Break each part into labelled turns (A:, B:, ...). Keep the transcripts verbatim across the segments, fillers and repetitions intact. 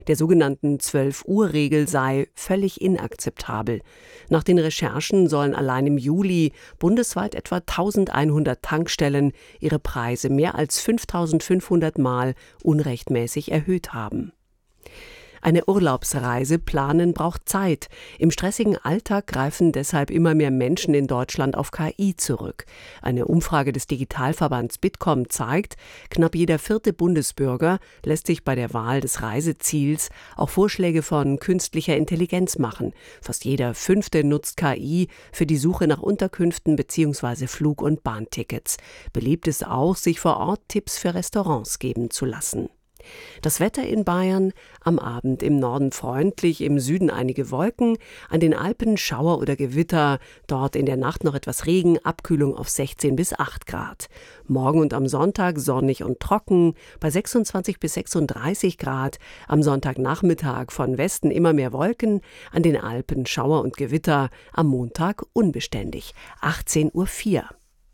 A: der sogenannten zwölf-Uhr-Regel sei völlig inakzeptabel. Nach den Recherchen sollen allein im Juli bundesweit etwa eintausendeinhundert Tankstellen ihre Preise mehr als fünftausendfünfhundert Mal unrechtmäßig erhöht haben. Eine Urlaubsreise planen braucht Zeit. Im stressigen Alltag greifen deshalb immer mehr Menschen in Deutschland auf K I zurück. Eine Umfrage des Digitalverbands Bitkom zeigt, knapp jeder vierte Bundesbürger lässt sich bei der Wahl des Reiseziels auch Vorschläge von künstlicher Intelligenz machen. Fast jeder fünfte nutzt K I für die Suche nach Unterkünften bzw. Flug- und Bahntickets. Beliebt ist auch, sich vor Ort Tipps für Restaurants geben zu lassen. Das Wetter in Bayern: am Abend im Norden freundlich, im Süden einige Wolken, an den Alpen Schauer oder Gewitter, dort in der Nacht noch etwas Regen, Abkühlung auf sechzehn bis acht Grad. Morgen und am Sonntag sonnig und trocken, bei sechsundzwanzig bis sechsunddreißig Grad, am Sonntagnachmittag von Westen immer mehr Wolken, an den Alpen Schauer und Gewitter, am Montag unbeständig, achtzehn Uhr vier.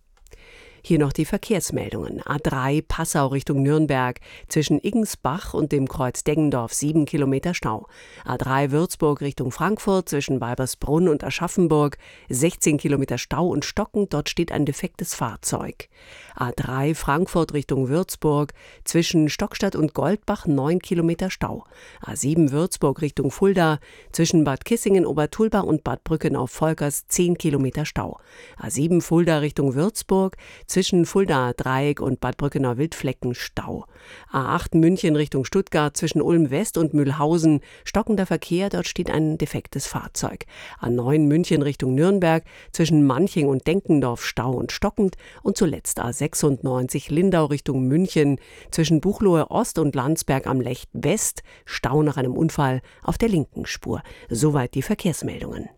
A: Hier noch die Verkehrsmeldungen. A drei Passau Richtung Nürnberg, zwischen Iggensbach und dem Kreuz Deggendorf sieben Kilometer Stau. A drei Würzburg Richtung Frankfurt, zwischen Weibersbrunn und Aschaffenburg sechzehn Kilometer Stau und Stocken, dort steht ein defektes Fahrzeug. A drei Frankfurt Richtung Würzburg, zwischen Stockstadt und Goldbach neun Kilometer Stau. A sieben Würzburg Richtung Fulda, zwischen Bad Kissingen, Obertulba und Bad Brückenau-Volkers zehn Kilometer Stau. A sieben Fulda Richtung Würzburg, zwischen Fulda Dreieck und Bad Brückenau-Wildflecken Stau. A acht München Richtung Stuttgart, zwischen Ulm West und Mühlhausen stockender Verkehr, dort steht ein defektes Fahrzeug. A neun München Richtung Nürnberg, zwischen Manching und Denkendorf Stau und stockend. Und zuletzt A sechsundneunzig Lindau Richtung München, zwischen Buchloe Ost und Landsberg am Lech West Stau nach einem Unfall auf der linken Spur. Soweit die Verkehrsmeldungen.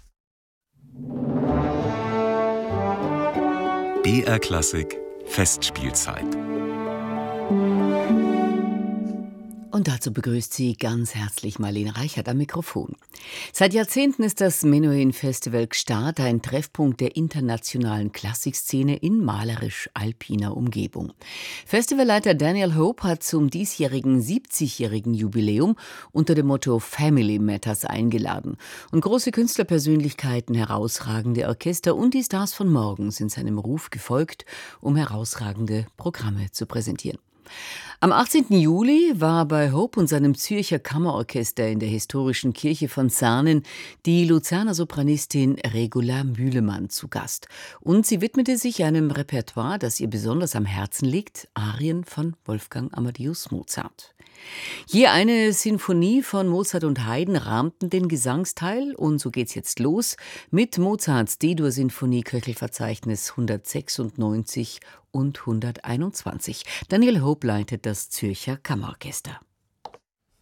B: B R Klassik Festspielzeit.
C: Und dazu begrüßt sie ganz herzlich Marlene Reichert am Mikrofon. Seit Jahrzehnten ist das Menuhin Festival Gstaad ein Treffpunkt der internationalen Klassikszene in malerisch-alpiner Umgebung. Festivalleiter Daniel Hope hat zum diesjährigen siebzigjährigen Jubiläum unter dem Motto Family Matters eingeladen. Und große Künstlerpersönlichkeiten, herausragende Orchester und die Stars von morgen sind seinem Ruf gefolgt, um herausragende Programme zu präsentieren. Am achtzehnten Juli war bei Hope und seinem Zürcher Kammerorchester in der historischen Kirche von Sarnen die Luzerner Sopranistin Regula Mühlemann zu Gast. Und sie widmete sich einem Repertoire, das ihr besonders am Herzen liegt, Arien von Wolfgang Amadeus Mozart. Je eine Sinfonie von Mozart und Haydn rahmten den Gesangsteil und so geht's jetzt los mit Mozarts D-Dur-Sinfonie Köchelverzeichnis hundertsechsundneunzig und hunderteinundzwanzig. Daniel Hope leitet das Zürcher Kammerorchester.